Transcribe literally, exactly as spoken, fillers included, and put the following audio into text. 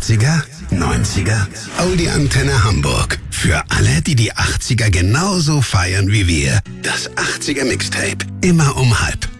achtziger, neunziger, Audi Antenne Hamburg. Für alle, die die achtziger genauso feiern wie wir. Das achtziger Mixtape. Immer um halb.